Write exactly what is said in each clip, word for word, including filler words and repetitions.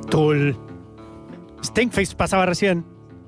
Tool. Stinkface pasaba recién.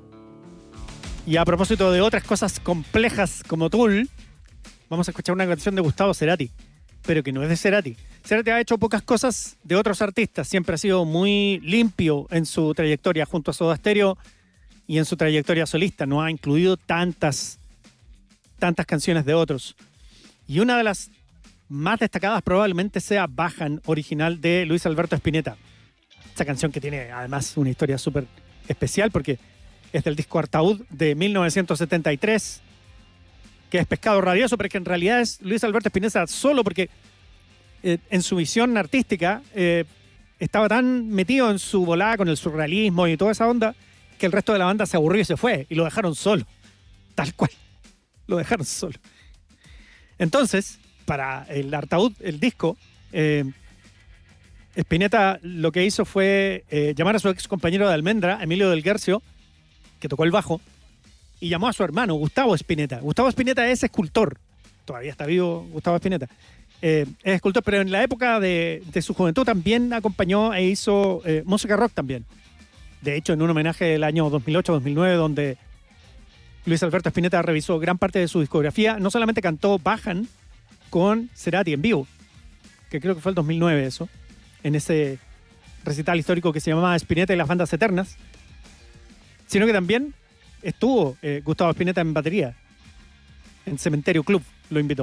Y a propósito de otras cosas complejas como Tool, vamos a escuchar una canción de Gustavo Cerati, pero que no es de Cerati. Cerati ha hecho pocas cosas de otros artistas, siempre ha sido muy limpio en su trayectoria junto a Soda Stereo y en su trayectoria solista. No ha incluido tantas, tantas canciones de otros. Y una de las más destacadas probablemente sea Bajan, original de Luis Alberto Spinetta. Esa canción que tiene además una historia súper especial porque es del disco Artaud de mil novecientos setenta y tres, que es Pescado Rabioso, pero que en realidad es Luis Alberto Spinetta solo porque eh, en su visión artística eh, estaba tan metido en su volada con el surrealismo y toda esa onda que el resto de la banda se aburrió y se fue y lo dejaron solo, tal cual, lo dejaron solo. Entonces, para el Artaud, el disco, eh, Spinetta lo que hizo fue eh, llamar a su ex compañero de Almendra, Emilio del Guercio, que tocó el bajo, y llamó a su hermano, Gustavo Spinetta. Gustavo Spinetta es escultor, todavía está vivo Gustavo Spinetta. Eh, es escultor, pero en la época de, de su juventud también acompañó e hizo eh, música rock también. De hecho, en un homenaje del año dos mil ocho dos mil nueve, donde Luis Alberto Spinetta revisó gran parte de su discografía, no solamente cantó Bajan con Cerati en vivo, que creo que fue el dos mil nueve eso, en ese recital histórico que se llamaba Spinetta y las bandas eternas, sino que también estuvo eh, Gustavo Spinetta en batería, en Cementerio Club lo invitó.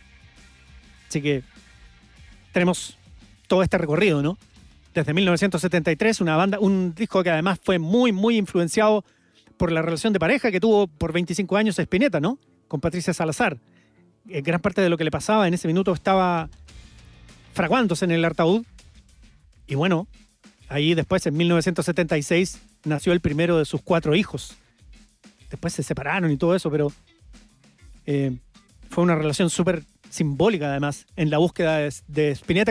Así que tenemos todo este recorrido, ¿no? Desde mil novecientos setenta y tres, una banda, un disco que además fue muy, muy influenciado por la relación de pareja que tuvo por veinticinco años Spinetta, ¿no? Con Patricia Salazar. Eh, gran parte de lo que le pasaba en ese minuto estaba fraguándose en el Artaud. Y bueno, ahí después, en mil novecientos setenta y seis, nació el primero de sus cuatro hijos. Después se separaron y todo eso, pero eh, fue una relación súper simbólica, además, en la búsqueda de, de Spinetta,